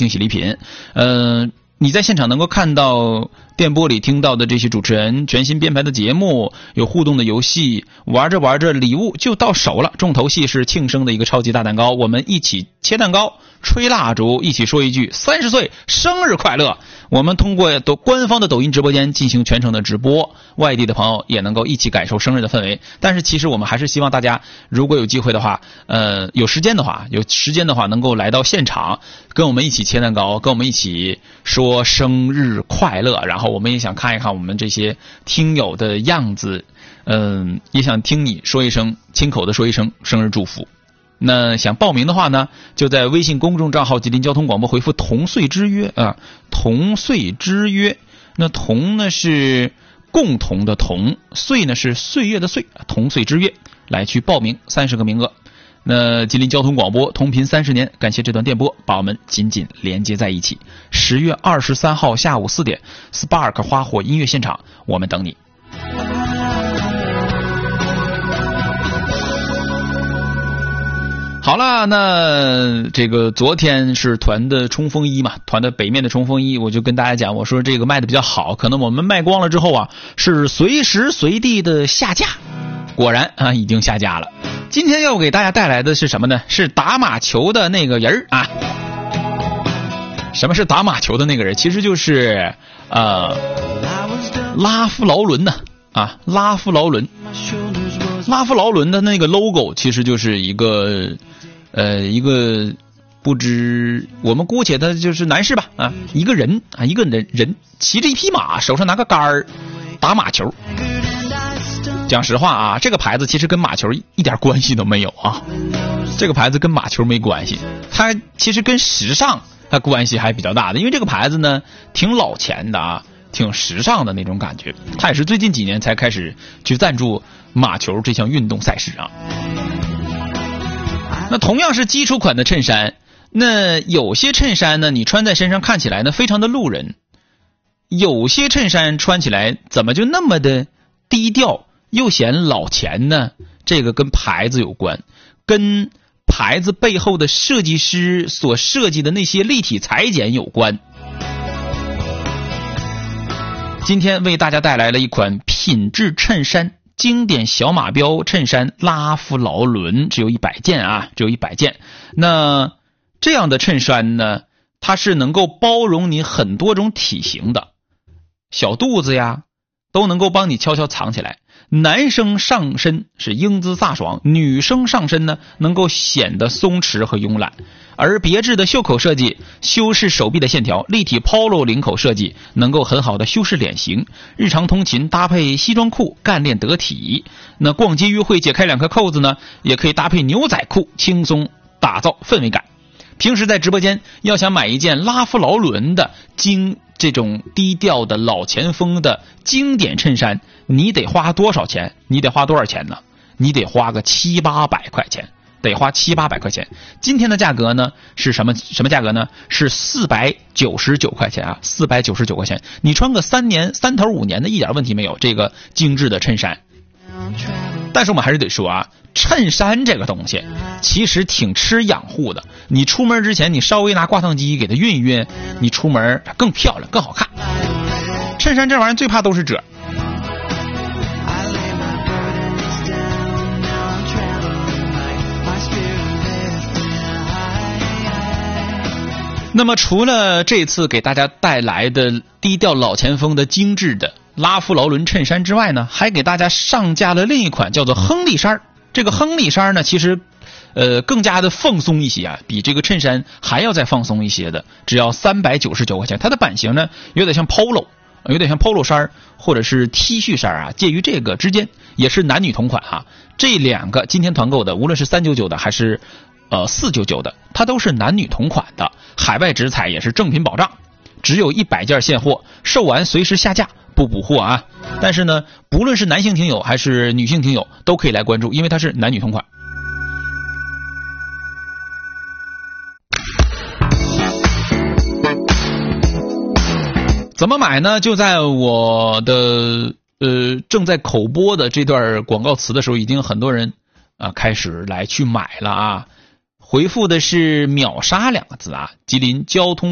听喜礼品。你在现场能够看到电波里听到的这些主持人全新编排的节目，有互动的游戏，玩着玩着礼物就到手了。重头戏是庆生的一个超级大蛋糕，我们一起切蛋糕吹蜡烛，一起说一句30岁生日快乐。我们通过官方的抖音直播间进行全程的直播，外地的朋友也能够一起感受生日的氛围。但是其实我们还是希望大家如果有机会的话，有时间的话能够来到现场跟我们一起切蛋糕，跟我们一起说生日快乐。然后我们也想看一看我们这些听友的样子，也想听你说一声，亲口的说一声生日祝福。那想报名的话呢，就在微信公众账号吉林交通广播回复同岁之约啊，同岁之约。那同呢是共同的同，岁呢是岁月的岁，同岁之约来去报名，30个名额。那吉林交通广播同频30年，感谢这段电波把我们紧紧连接在一起。10月23号下午4点 Spark 花火音乐现场，我们等你。好了，那这个昨天是团的冲锋衣嘛，团的北面的冲锋衣，我就跟大家讲，我说这个卖的比较好，可能我们卖光了之后啊，是随时随地的下架。果然啊，已经下架了。今天要给大家带来的是什么呢？是打马球的那个人啊。什么是打马球的那个人？其实就是拉夫劳伦呢啊，拉夫劳伦。拉夫劳伦的那个 logo 其实就是一个不知我们姑且他就是男士吧啊，一个人骑着一匹马，手上拿个杆儿打马球。讲实话啊，这个牌子其实跟马球一点关系都没有啊，这个牌子跟马球没关系，它其实跟时尚它关系还比较大的，因为这个牌子呢挺老钱的啊，挺时尚的那种感觉，它也是最近几年才开始去赞助马球这项运动赛事啊。那同样是基础款的衬衫，那有些衬衫呢你穿在身上看起来呢非常的路人，有些衬衫穿起来怎么就那么的低调又显老钱呢？这个跟牌子有关，跟牌子背后的设计师所设计的那些立体裁剪有关。今天为大家带来了一款品质衬衫，经典小马标衬衫拉夫劳伦，只有100件啊，只有100件。那这样的衬衫呢，它是能够包容你很多种体型的，小肚子呀都能够帮你悄悄藏起来。男生上身是英姿飒爽，女生上身呢能够显得松弛和慵懒。而别致的袖口设计修饰手臂的线条，立体 polo 领口设计能够很好的修饰脸型。日常通勤搭配西装裤干练得体，那逛街约会解开2颗扣子呢，也可以搭配牛仔裤，轻松打造氛围感。平时在直播间要想买一件拉夫劳伦的这种低调的老前锋的经典衬衫，你得花多少钱？你得花多少钱呢？你得花个700-800块钱，得花700-800块钱。今天的价格呢是什么价格呢？是499块钱啊，499块钱。你穿个3头5年的一点问题没有，这个精致的衬衫。但是我们还是得说啊，衬衫这个东西其实挺吃养护的，你出门之前你稍微拿挂烫机给它熨一熨，你出门更漂亮更好看。衬衫这玩意儿最怕都是褶。那么除了这次给大家带来的低调老前锋的精致的拉夫劳伦衬衫之外呢，还给大家上架了另一款叫做亨利衫。这个亨利衫呢其实更加的放松一些啊，比这个衬衫还要再放松一些的，只要399块钱。它的版型呢有点像 polo 衫或者是 T 恤衫啊，介于这个之间，也是男女同款啊。这2个今天团购的，无论是399的还是499的，它都是男女同款的，海外直采也是正品保障，只有100件现货，售完随时下架，不补货啊。但是呢，不论是男性听友还是女性听友都可以来关注，因为它是男女同款。怎么买呢？就在我的正在口播的这段广告词的时候，已经很多人开始来去买了啊。回复的是秒杀2个字啊，吉林交通